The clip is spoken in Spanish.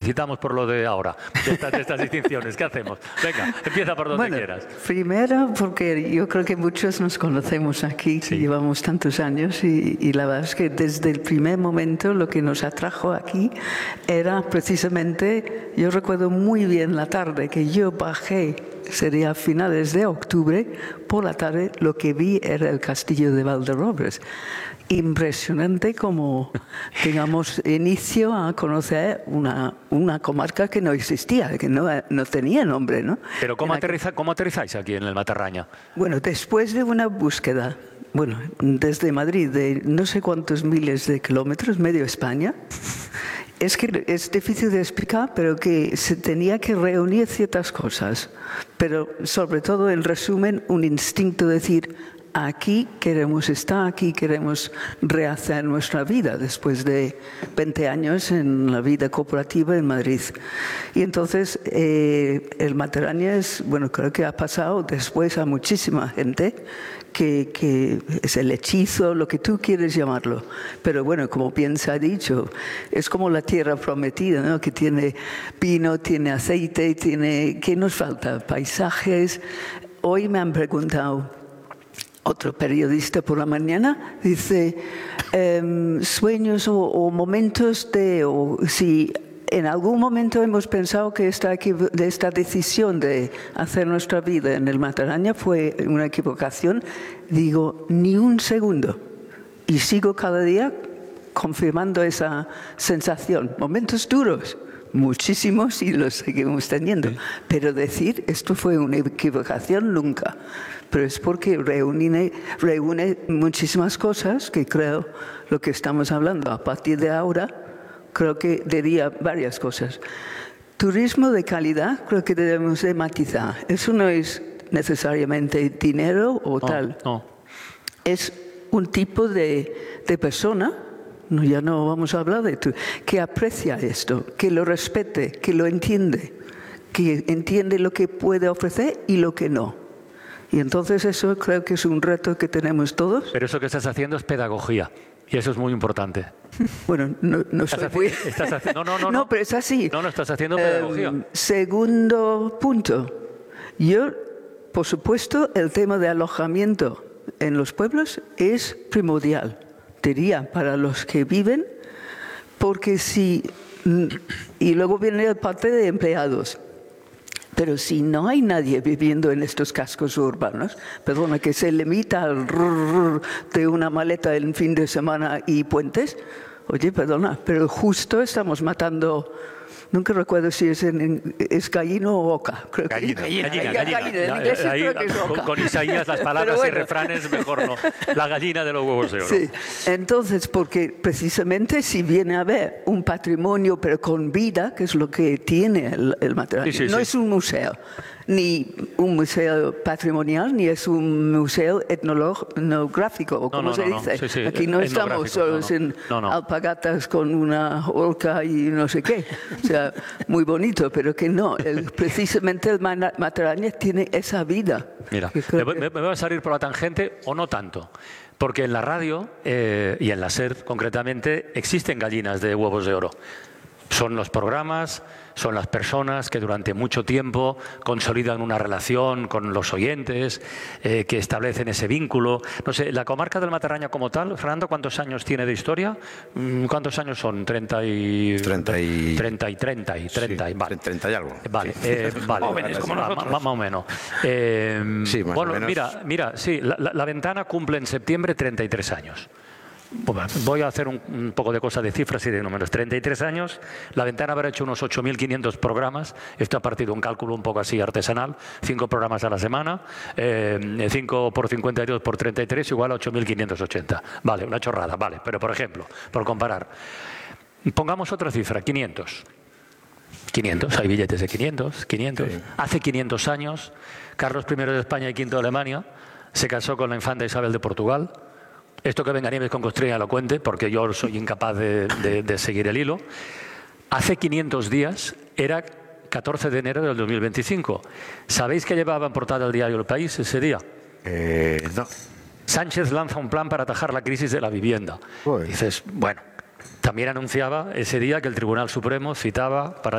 felicitamos por lo de ahora, de estas distinciones. ¿Qué hacemos? Venga, empieza por donde quieras. Primero, porque yo creo que muchos nos conocemos aquí, que llevamos tantos años, y la verdad es que desde el primer momento lo que nos atrajo aquí era precisamente, yo recuerdo muy bien la tarde que yo bajé, sería a finales de octubre, por la tarde lo que vi era el castillo de Valderrobres. Impresionante como, digamos, inicio a conocer una comarca que no existía, que no tenía nombre, ¿no? Pero ¿cómo aterrizáis aquí en el Matarraña? Bueno, después de una búsqueda, bueno, desde Madrid, de no sé cuántos miles de kilómetros, medio España, es que es difícil de explicar, pero que se tenía que reunir ciertas cosas. Pero sobre todo, en resumen, un instinto de decir, aquí queremos estar, aquí queremos rehacer nuestra vida después de 20 años en la vida cooperativa en Madrid. Y entonces el Matarraña es, bueno, creo que ha pasado después a muchísima gente que es el hechizo, lo que tú quieres llamarlo. Pero bueno, como bien se ha dicho, es como la tierra prometida, ¿no? Que tiene vino, tiene aceite, ¿qué nos falta? Paisajes. Hoy me han preguntado, otro periodista por la mañana, dice, sueños o momentos o si en algún momento hemos pensado que esta decisión de hacer nuestra vida en el Matarraña fue una equivocación, digo, ni un segundo. Y sigo cada día confirmando esa sensación. Momentos duros, muchísimos, y los seguimos teniendo. Pero decir esto fue una equivocación, nunca. Pero es porque reúne muchísimas cosas que creo lo que estamos hablando. A partir de ahora, creo que diría varias cosas. Turismo de calidad, creo que debemos de matizar. Eso no es necesariamente dinero o tal. No. Es un tipo de persona, ya no vamos a hablar de tú, que aprecia esto, que lo respete, que lo entiende, que entiende lo que puede ofrecer y lo que no. Y entonces eso creo que es un reto que tenemos todos. Pero eso que estás haciendo es pedagogía. Y eso es muy importante. Bueno, no soy muy... No, pero es así. No estás haciendo pedagogía. Segundo punto. Yo, por supuesto, el tema de alojamiento en los pueblos es primordial, diría, para los que viven, porque si... Y luego viene la parte de empleados. Pero si no hay nadie viviendo en estos cascos urbanos, perdona, que se limita al de una maleta en fin de semana y puentes, oye, perdona, pero justo estamos matando, nunca recuerdo si es gallino o oca. Creo que Gallina. En inglés creo que es oca. Con Isaías las palabras y refranes mejor no. La gallina de los huevos de oro. Sí, entonces, porque precisamente si viene a haber un patrimonio pero con vida, que es lo que tiene el Matarraña, no es un museo, ni un museo patrimonial, ni es un museo etnográfico, o como se dice. Aquí no estamos solos en alpargatas con una orca y no sé qué. O sea, muy bonito, pero que no. Precisamente el Matarraña tiene esa vida. Mira, me voy a salir por la tangente o no tanto. Porque en la radio y en la SER concretamente existen gallinas de huevos de oro. Son los programas, son las personas que durante mucho tiempo consolidan una relación con los oyentes, que establecen ese vínculo. No sé, la comarca del Matarraña como tal, Fernando, ¿cuántos años tiene de historia? ¿Cuántos años son? 30 y algo. Vale, vale. Jóvenes como nosotros. Más o menos. Sí, más bueno, o menos. mira, sí, la ventana cumple en septiembre 33 años. Voy a hacer un poco de cosas de cifras y de números. 33 años, la ventana habrá hecho unos 8.500 programas. Esto ha partido un cálculo un poco así artesanal. 5 programas a la semana. 5 por 52 por 33 igual a 8.580. Vale, una chorrada, vale. Pero por ejemplo, por comparar, pongamos otra cifra, 500. 500, hay billetes de 500. Sí. Hace 500 años, Carlos I de España y V de Alemania se casó con la infanta Isabel de Portugal. Esto que venga Nieves con Costreña lo cuente, porque yo soy incapaz de seguir el hilo. Hace 500 días era 14 de enero del 2025. ¿Sabéis qué llevaba en portada el diario El País ese día? No. Sánchez lanza un plan para atajar la crisis de la vivienda. Dices, bueno, también anunciaba ese día que el Tribunal Supremo citaba para